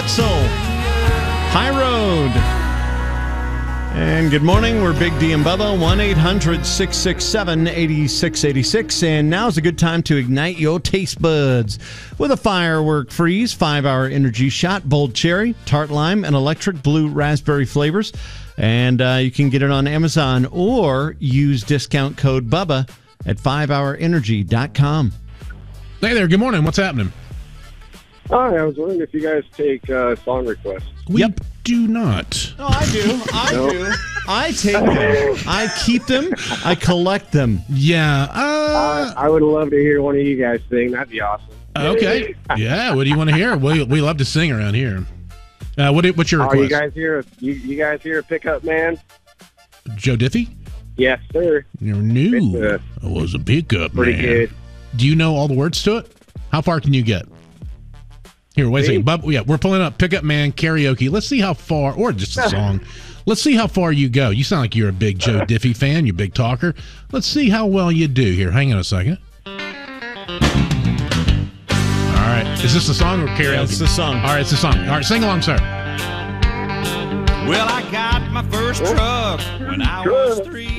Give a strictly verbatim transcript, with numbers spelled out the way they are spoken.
Wetzel, High Road. And good morning, we're Big D and Bubba, one eight hundred six six seven eight six eight six. And now's a good time to ignite your taste buds with a firework freeze, five-hour energy shot, bold cherry, tart lime, and electric blue raspberry flavors. And uh, you can get it on Amazon or use discount code Bubba at five hour energy dot com. Hey there, good morning. What's happening? Hi, I was wondering if you guys take uh, song requests. We Yep. do not. Oh, I do. I No. do. I take them. I keep them. I collect them. Yeah. Uh, I would love to hear one of you guys sing. That'd be awesome. okay. Yeah. What do you want to hear? We we love to sing around here. Uh, what what's your Are request? you guys here? You, you guys here a pickup man? Joe Diffie? Yes, sir. You're new. It's, I was a pickup Pretty man. good. Do you know all the words to it? How far can you get? Here, wait a Me? second. Bub, yeah, we're pulling up Pickup Man karaoke. Let's see how far, or just a song. Let's see how far you go. You sound like you're a big Joe Diffie fan. You're a big talker. Let's see how well you do here. Hang on a second. All right. Is this the song or karaoke? Yeah, it's the song. All right, it's the song. All right, sing along, sir. Well, I got my first truck when I was three.